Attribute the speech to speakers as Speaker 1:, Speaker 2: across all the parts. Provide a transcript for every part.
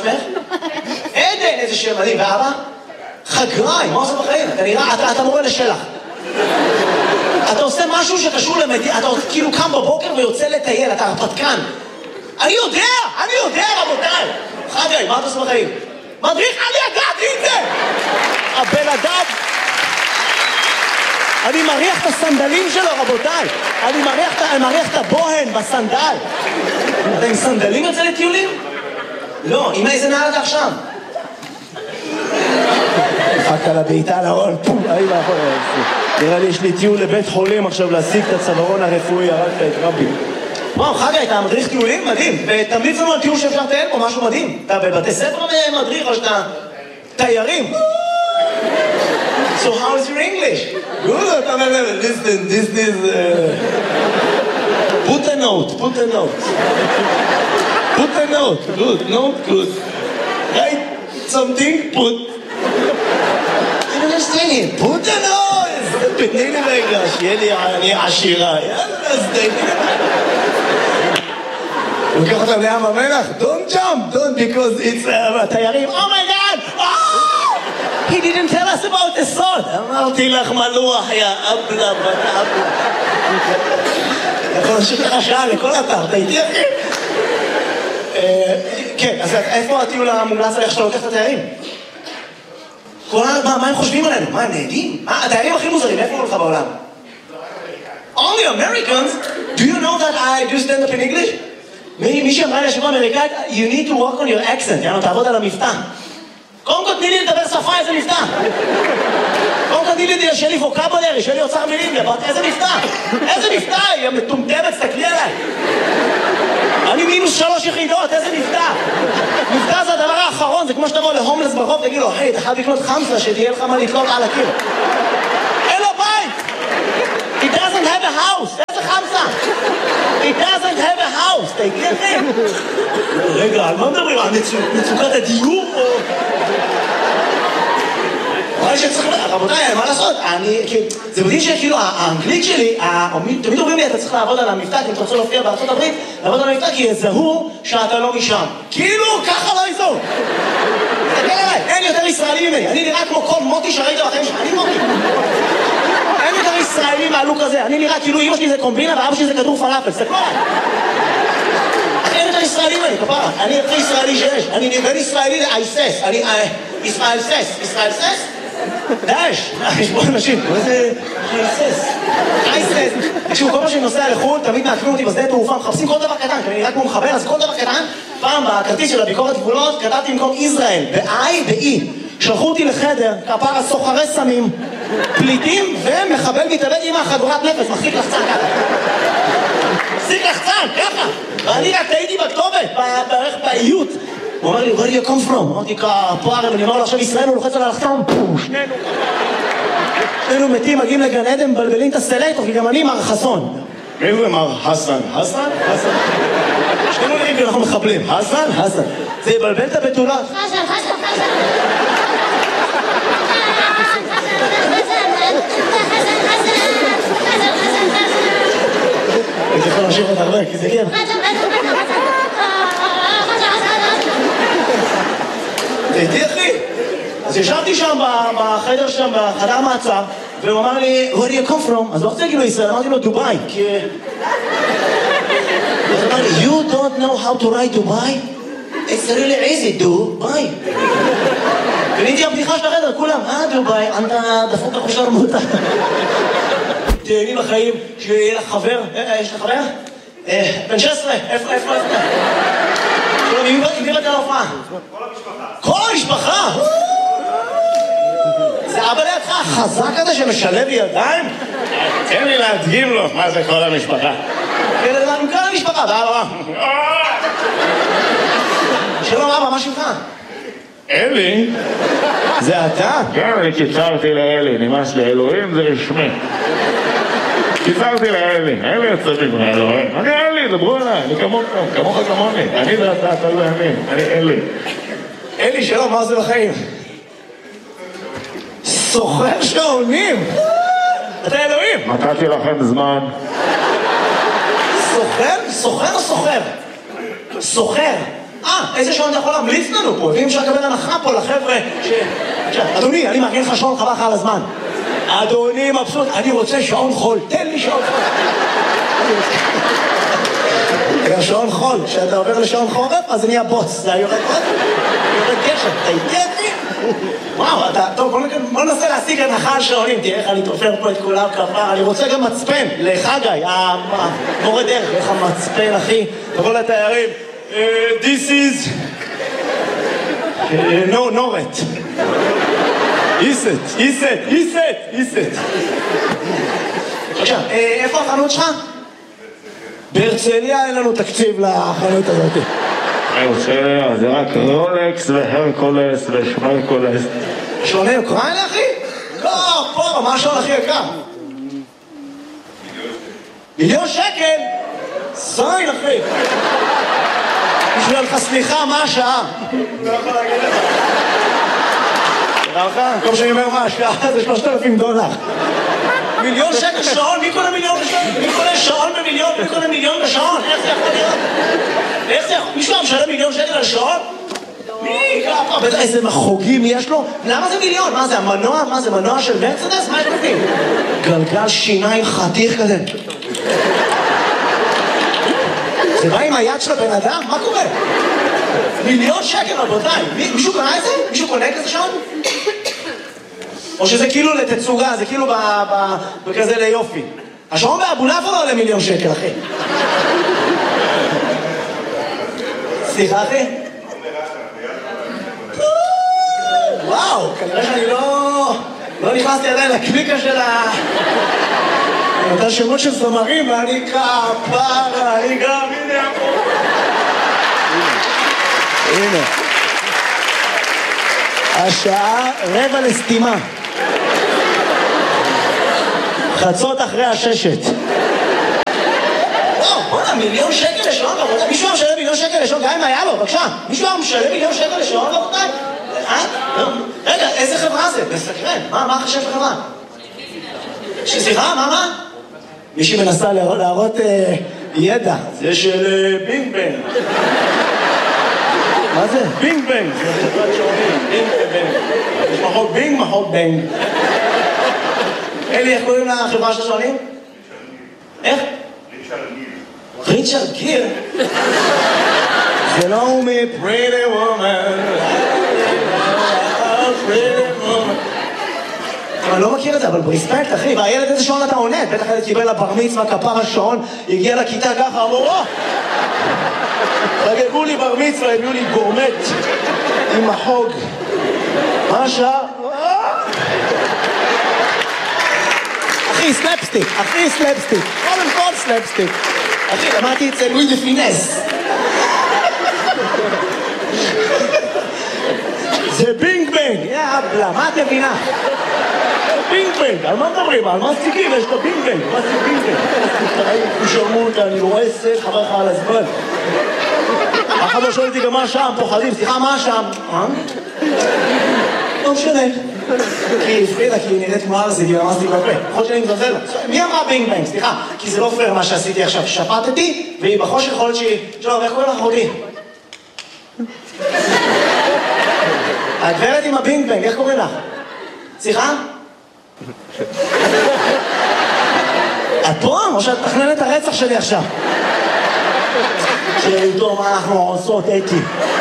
Speaker 1: שמך? עדן, איזה שם מדהים. ואבא? חגריים, מה עושה בחיים? אתה נראה, אתה מורה לשלח. אתה עושה משהו שקשור למדינה, אתה כאילו קם בבוקר ויוצא לטייל, אתה הרפתקן. אני יודע, רבותיי. חגי, מה אתה עושה בחיים? מדריך, אני ידעתי את זה! הבן אדם... אני מריח את הסנדלים שלו, רבותיי. אני מריח את הבוהן בסנדל. אתה עם סנדלים יוצא לטיולים? לא, עם איזה נעל אתה עכשיו? דפקת על הבעיטה לארון, פום, נראה לי יש לי טיול לבית חולים עכשיו להשיג את הצווארון הרפואי, הרגת את רבי. וואו, חגי, אתה מדריך טיולים? מדהים. ותמליץ לנו על טיול שאפשר לטייל פה, משהו מדהים. אתה בבתי ספר מדריך או שאתה תיירים? So how is your English? Good, listen, this is... Put a note. Put a note, good. Write something, put... I don't understand it. Put a note! תתני לי רגע, שיהיה לי אני עשירה. יאללה, אז תתני לי. הוא לוקח אותם לים המלח? Don't jump, because it's... תיירים, oh my god! He didn't tell us about the salt. אמרתי לך מלוח, יא אבלה, בת אבלה. יכול להמשיך לך שעה לכל אתר, אתה איתי אחי? כן, אז איפה הטיול המומלץ עליך שאתה לוקח את התיירים? מה הם חושבים עלינו? מה הם נהדים? התיירים הכי מוזרים, איפה הוא לך בעולם? Only Americans? Do you know that I do stand up in English? מי שאמרה לי השבוע אמריקאית, you need to work on your accent, יאללה, תעבוד על המבטא. קודם כל תני לי לדבר שפה, איזה מבטא? קודם כל תני לי שיהיה לי ווקבולרי, שיהיה לי אוצר מילים, איזה מבטא? איזה מבטא? היא מטומטמת, תסתכלי עליי. אני -3 יחידות, איזה מבטא? מבטא זה הדבר האחרון, זה כמו שתבוא להומלס ברחוב, תגיד לו, היי, אתה חייב לקנות חמסה, שתהיה לך מה לתלות על הקיר. אין לו בית! He doesn't have a house, איזה חמסה? He doesn't have a house, תגיד לי. רגע, על מה מדברים? על מצוקת הדיור או... רבותיי, מה לעשות? זה מדהים שכאילו האנגלית שלי, תמיד אומרים לי, אתה צריך לעבוד על המבטא, כי אם אתה רוצה להופיע בארצות הברית, לעבוד על המבטא, כי יזהו שאתה לא משם. כאילו, ככה לא יזהו. תסתכל עליי, אין יותר ישראלי ממני. אני נראה כמו כל מוטי שראית בחיים שלך, אני מוטי. אין יותר ישראלי מהלוק הזה. אני נראה כאילו אמא שלי זה קומבינה ואבא שלי זה כדור פלאפל. תסתכלו עליי. אין יותר ישראלי ממני, כפרה. אני הכי ישראלי שיש. אני בין ישראלי לאייסס. אני ישראל סס. ישראל סס? דאש, יש פה אנשים, מה זה אייסס? אייסס. תקשיבו, כל מה שאני נוסע לחו"ל, תמיד מעקמים אותי בשדה תעופה, מחפשים כל דבר קטן, כי אני נראה כמו מחבל, אז כל דבר קטן, פעם בכרטיס של הביקורת גבולות, כתבתי במקום ישראל, ב-I ב-E. שלחו אותי לחדר, כפרה סוחרי סמים, פליטים ומחבל מתאבד עם החגורת נפש, מחזיק לחצן ככה. מחזיק לחצן, ככה. ואני רק טעיתי בכתובת, בערך באיות. הוא אומר לי, where do you come from? אמרתי, פה ערב, אני אומר לו, עכשיו ישראל, הוא לוחץ על הלחצון, שנינו מתים, מגיעים לגן עדן, מבלבלים את הסלקטור, כי גם אני מר חסון. מי זה מר חסן? חסן? חסן? שנינו נראים כי אנחנו מחבלים. חסן? חסן. זה יבלבל את הבתולה. חסן, חסן, חסן. אני יכול להמשיך את הרבה, כי זה כן. תהייתי אחי. אז ישבתי שם בחדר שם, בחדר מעצר, והוא אמר לי, where do you come from? אז לא רוצה להגיד לו ישראל, אמרתי לו דובאי, כי... אז הוא אמר לי, you don't know how to write דובאי? It's really easy, דובאי. ונהייתי הבדיחה של החדר, כולם, דובאי, אתה דפוק לך שרמוטה. תהייני בחיים, שיהיה לך חבר, יש לך חבר? בן 16, איפה? מי באת להופעה? כל המשפחה! זה אבא לידך החזק הזה שמשלב ידיים? תן לי להדגים לו מה זה כל המשפחה. עם כל המשפחה, באבא. שלום אבא, מה שמך? אלי? זה אתה? כן, אני קיצרתי לאלי, נמאס לי, אלוהים זה רשמי. קיצרתי לאלי, אלי יצאתי כבר אלוהים. אני אלי, דברו עליי, אני כמוך כמוני. אני ואתה, אתה לא ימין, אני אלי. אלי, שלום, מה זה בחיים? סוחר שעונים! אתה אלוהים! נתתי לכם זמן. סוחר? סוחר או סוחר? סוחר. איזה שעון אתה יכול להמליץ לנו פה? ואם אפשר לקבל הנחה פה לחבר'ה אדוני, אני מארגן לך שעון, חבל לך על הזמן. אדוני מבסוט, אני רוצה שעון חול, תן לי שעון חול. שעון חול, כשאתה עובר לשעון חורף, אז זה נהיה בוץ, זה יורד עוד, יורד גשם, אתה איתי אחי? וואו, טוב, בוא ננסה להשיג הנחה על שעונים, תראה איך אני תופר פה את כולם כפר, אני רוצה גם מצפן, לחגי, המורה דרך, איך המצפן אחי, תבוא לתיירים, this is, נורת. איסט. עכשיו, איפה החנות שלך? בהרצליה אין לנו תקציב לחנות הזאת.
Speaker 2: בהרצליה זה רק רולקס והרקולס ושמרקולס.
Speaker 1: שעוני אוקראינה אחי? לא, פה, מה השעון הכי יקר? מיליון שקל? זין אחי. בשביל לך סליחה, מה השעה? לא יכול להגיד לך. נראה לך? כמו שאני אומר מה השעה זה $3,000. מיליון שקל שעון? מי קונה מיליון בשעון? מי קונה שעון במיליון? מי קונה מיליון בשעון? איך זה יכול להיות? איך זה יכול? מישהו משלם מיליון שקל על שעון? מי? ככה, בטח איזה מחוגים יש לו? למה זה מיליון? מה זה המנוע? מה זה מנוע של מרצדס? מה יש בפנים? גלגל שיניים חתיך כזה. זה בא עם היד של הבן אדם? מה קורה? מיליון שקל רבותיי. מישהו קונה את זה? מישהו קונה כזה שעון? או שזה כאילו לתצוגה, זה כאילו בכזה ליופי. השעון באבולעפיה לא עולה מיליון שקל, אחי. סליחה, אחי? וואו, כנראה שאני לא נכנסתי עדיין לקליקה של אתה שמות של זמרים, ואני כפרה, אני גם, הנה. הנה. השעה 5:45. חצות אחרי 6. וואו, בוא'נה, מיליון שקל לשעון, רבותיי. מישהו משלם מיליון שקל לשעון, גם אם היה לו, בבקשה. מישהו משלם מיליון שקל לשעון, רבותיי? רגע, איזה חברה זה? מסקרן. מה חשב חברה? סליחה, מה? מישהי מנסה להראות ידע. זה של בינג בנג. מה זה? בינג בנג. זה חברת שעונים. בינג בנג. יש מחוק בינג, מחוק בנג. אלי, איך קוראים לחברה של השעונים? איך? ריצ'רד גיר. זה לא הוא מ-Pretty Woman. אני לא מכיר את זה, אבל ברספקט, אחי, והילד איזה שעון אתה עונה? בטח ילד קיבל לבר מצווה, כפר השעון, הגיע לכיתה ככה, אמרו, חגגו לי בר מצווה, הביאו לי גורמט עם מחוג. מה השעה? אחי, סלפסטיק, קודם כל סלפסטיק. אחי, למדתי אצל לואי דה פינס. זה בינג בנג, יאבלה, מה את מבינה? בינג בנג, על מה מדברים? על מה סטיקים? יש לו בינג בנג, מה זה בינג בנג? הוא שרמוט, אני רואה סט, חבר לך על הזמן. החבר שואל אותי גם מה שם, פוחדים, סליחה, מה שם? לא משנה. כי היא הפרידה, כי היא נראית כמו ארזי, היא רמזתי בפה. יכול שאני מזלזל לה. מי אמרה בינג בנג? סליחה, כי זה לא פייר מה שעשיתי עכשיו. שפטתי, והיא בחושך יכול להיות שהיא... שלום, איך קוראים לך אחותי? הגברת עם הבינג בנג, איך קוראים לך? סליחה? את פה? או שאת מתכננת הרצח שלי עכשיו? שידעו מה אנחנו עושות, אתי.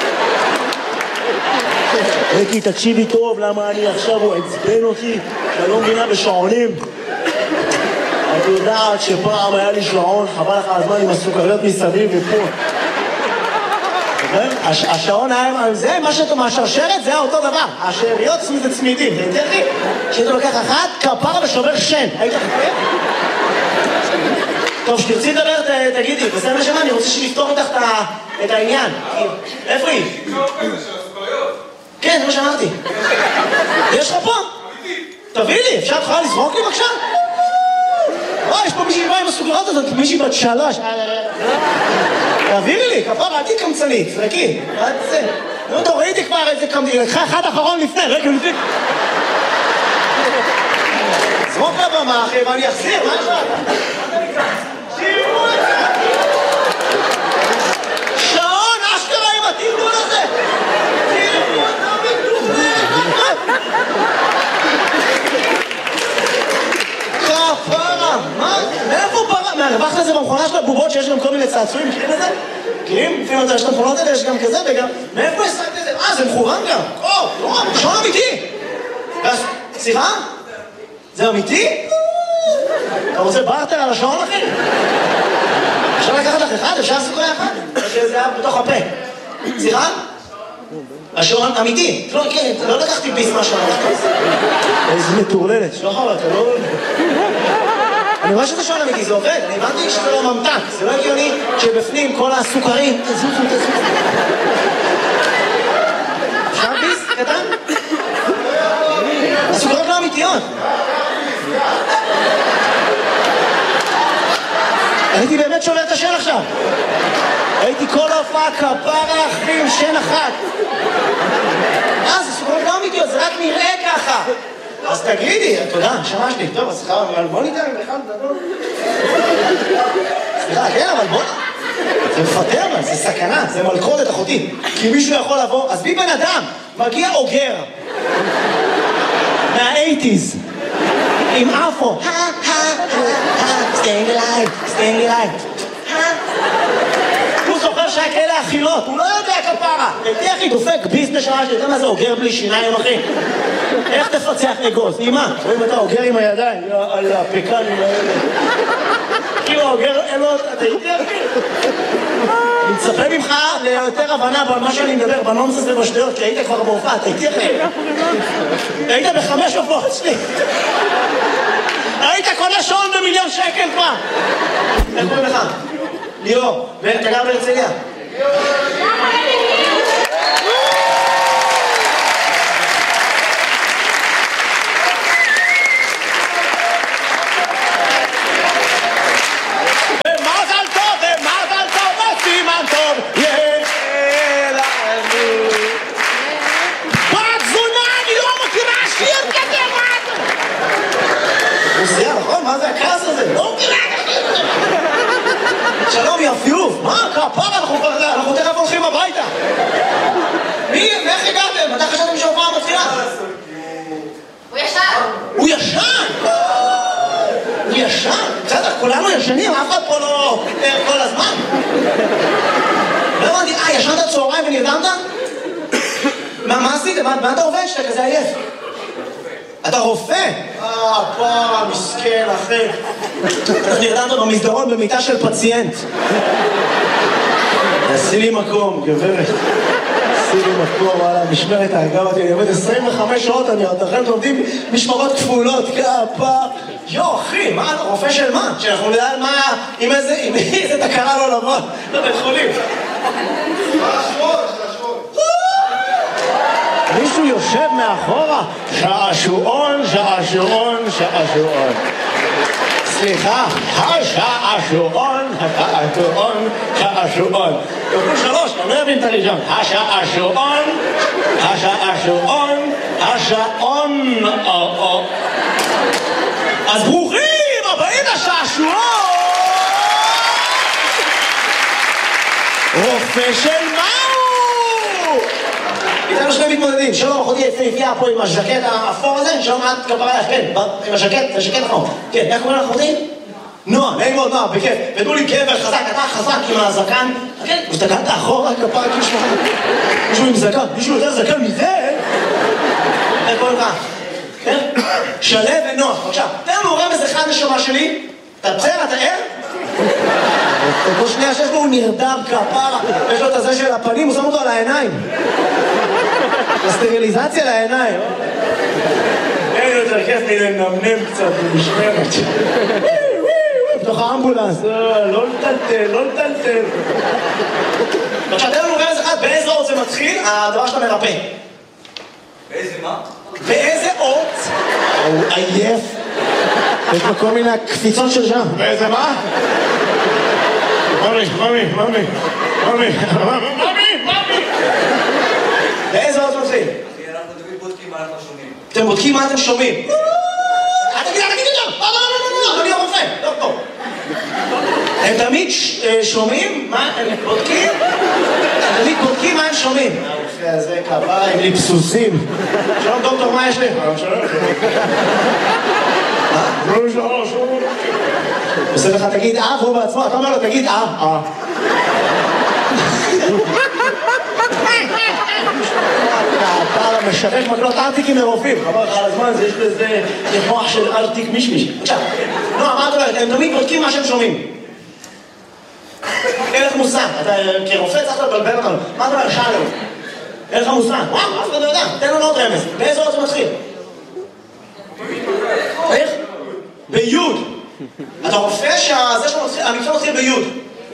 Speaker 1: אתי, תקשיבי טוב, למה אני עכשיו הוא עצבן אותי, שאני לא מבינה בשעונים. את יודעת שפעם היה לי שעון, חבל לך הזמן עם הסוכריות מסביב ופה. השעון היה, זה מה שאתה מהשרשרת, זה אותו דבר. השאריות זה צמידים, זה יותר לי. שאתה לוקח אחת, כפרה ושובר שן. היית חפר? טוב, שתרצי לדבר, תגידי, בסדר נשמה, אני רוצה שנפתור איתך את העניין. איפה היא? כן, זה מה שאמרתי. יש לך פה? תביא לי, אפשר תוכל לזרוק לי בבקשה? יש פה מישהי באה עם הסוכריות הזאת, מישהי בת 3. תעבירי לי, כפרה, אל תקמצנית, זרקי. נו, תורידי כבר איזה קמצנית, לקחה אחד אחרון לפני, רגע לפני. זרוק לבמה, אחי, ואני אחזיר, מה יש לך? שירו את זה! שעון, אשכרה עם התיר במכונה של הבובות שיש גם כל מיני צעצועים, מכירים את זה? מכירים? לפעמים יש את המכונות האלה, יש גם כזה וגם... מאיפה השגת את זה? זה מחורם גם. לא, שעון אמיתי. סליחה? זה אמיתי? אתה רוצה בארטר על השעון, אחי? אפשר לקחת לך אחד? אפשר לעשות לך אחד? שזה היה בתוך הפה. סליחה? השעון אמיתי. לא לקחתי ביס מהשעון. איזה מטורללת. שלא חבל, אתה לא... אני רואה שזה שעון אמיתי, זה עובד. אני הבנתי שזה לא ממתק. זה לא הגיוני שבפנים כל הסוכרים... תזוזו. אפשר ביס? קטן? הסוכרים לא אמיתיות. הייתי באמת שובר את השן עכשיו. הייתי כל ההופעה כפרה אחרי עם שן אחת. זה סוכרות לא אמיתיות, זה רק נראה ככה. אז תגידי, תודה, שמעתי. טוב, אז סליחה, אבל בוא ניתן בכלל לדבר. סליחה, כן, אבל בוא... זה מפטר, זה סכנה, זה מלכודת אחותי. כי מישהו יכול לבוא, אז בי בן אדם, מגיע אוגר. מה-80s. עם אפו. staying alive. הוא זוכר שהיה כאלה אכילות, הוא לא יודע כפרה. הייתי אחי דופק ביזנס שעה שאתה יודע מה זה אוגר בלי שיניים אחי? איך תפצח אגוז? אמא, רואים אתה אוגר עם הידיים, על הפקנים האלה. כאילו אוגר אלות, אתה איתי אחי? אני מצפה ממך ליותר הבנה במה שאני מדבר, בנונסס ובשטויות, כי היית כבר בהופעה, אתה איתי אחי? היית ב5 הופעות שלי. היית קונה שעון ב1,000,000 שקל כבר. איך קוראים לך? ליאור, ואתה גר בהרצליה? שלום יפיוף, מה? כפרה, אנחנו תכף הולכים הביתה. איך הגעתם? מתי חשבתם שההופעה מתחילה?
Speaker 3: הוא ישן.
Speaker 1: הוא ישן? הוא ישן? בסדר, כולנו ישנים, אף אחד פה לא כל הזמן. לא הבנתי, ישנת צהריים ונרדמת? מה עשית? מה אתה עובד שאתה כזה עייף? אתה רופא? פרה, מסכן, אחי. נרדמת במסדרון במיטה של פציינט. עשי לי מקום, גברת. עשי לי מקום, וואלה, משמרת האגב אותי. אני עובד 25 שעות, אתם עובדים משמרות כפולות, כפה. יו, אחי, מה, רופא של מה? שאנחנו נדע מה, עם איזה תקרה לא לבוא לבית חולים. מישהו יושב מאחורה, שעשועון. סליחה, השעשועון. תקראו 3, אתה לא יבין את הראשון. השעשועון. אז ברוכים הבאים לשעשועון. רופא של מהו? איתנו שני מתמודדים, שלום, אחותי יפהפייה פה עם הז'קט האפור הזה, שלום, את כפרה לך, כן, עם הז'קט, זה ז'קט אפור. כן, איך קוראים לך אחותי? נועה, נעים מאוד, נועה, בכיף. ותנו לי גבר חזק, אתה חזק עם הזקן. כן, ושתגעת אחורה, כפרה, מישהו עם זקן, מישהו יותר זקן מזה? איך קוראים לך? כן? שלב ונועה, בבקשה. תן לנו רמז אחד נשמה שלי. אתה בסדר, אתה ער? כל שנייה שיש בו הוא נרדם כפרה, יש לו את הזה של הפנים, הוא שם אותו על העיניים. הסטריליזציה לעיניים. אין יותר כיף מלנמנם קצת במשמרת. בתוך האמבולנס, לא לטלטל. עכשיו, תן לנו רמז אחד, באיזה אות זה מתחיל, הדבר שאתה מרפא.
Speaker 4: באיזה מה?
Speaker 1: באיזה אות? הוא עייף. יש לו כל מיני קפיצות של שם.
Speaker 2: באיזה מה? ממי.
Speaker 1: באיזה אות מתחיל?
Speaker 4: אנחנו תמיד בודקים מה אנחנו שומעים.
Speaker 1: אתם בודקים מה אתם שומעים. תגיד יותר! לא, אני הרופא, לא פה. הם תמיד שומעים מה הם בודקים? הם תמיד בודקים מה הם שומעים. הרופא הזה קבע עם ליפסוסים. שלום דוקטור, מה יש לי? עושה לך תגיד והוא בעצמו, אתה אומר לו תגיד אתה משתף מקלות ארטיקים מרופאים, חבר לך על הזמן, יש לזה מוח של ארטיק מישמיש. עכשיו, נועה, מה את אומרת? הם תמיד בודקים מה שהם שומעים. אין לך מושג, אתה כרופא צריך לבלבל אותנו. מה אתה אומר? שאלו. אין לך מושג. וואו, אף אחד לא יודע. תן לנו עוד רמז. באיזה עוד זה מתחיל? איך? ביוד. אתה רופא שהמקצוע מתחיל ביוד.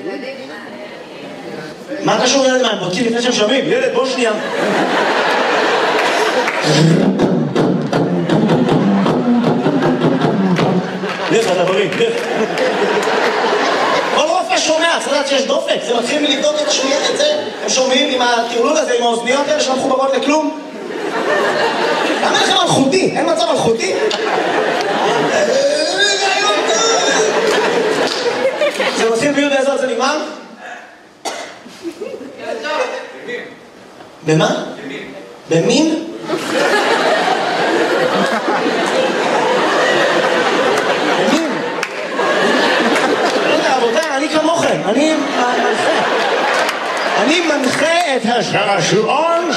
Speaker 1: מה קשור ילד? מה, הם בודקים לפני שהם שומעים? ילד, בוא שנייה. לך, אתה בריא, לך. כל רופא שומע, צריך לדעת שיש דופק. זה מתחיל מלבדוק את השמיעה את זה. הם שומעים עם הטירלול הזה, עם האוזניות האלה שלא מחוברות לכלום. למה לכם אלחוטי? אין מצב אלחוטי? זה מתחיל ביוד באיזה עוד זה נגמר? במה? במין? במין? לא יודע, רבותיי, אני כמוכם, אני מנחה את השעשועון.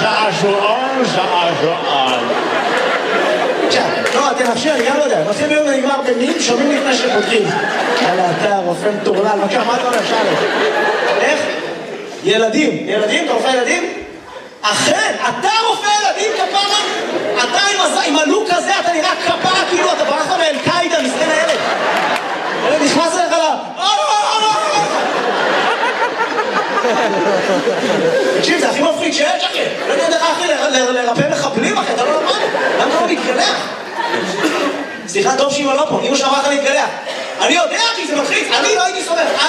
Speaker 1: לא, תנחשי, אני גם לא יודע. נושאים ביום ונגמר במין, שומעים לפני שפותחים. יאללה, אתה רופא מטורלל, בבקשה, מה אתה אומר? שאלה. איך? ילדים. ילדים? אתה רופא ילדים? אכן, אתה רופא ילדים כפרה? אתה עם הלוק הזה, אתה נראה כפרה כאילו אתה ברחת מאל-קאידה, מסכן הילד. ילד נכנס אליך לה... תקשיב, זה הכי מפחיד שיש, אחי. לא יודע לך, אחי, לרפא מחבלים, אחי, אתה לא למד. למה לא להתגלח? סליחה, טוב שאמא לא פה, אמא שאמרה לך להתגלח. אני יודע, אחי, זה מלחיץ. אני לא הייתי סומך.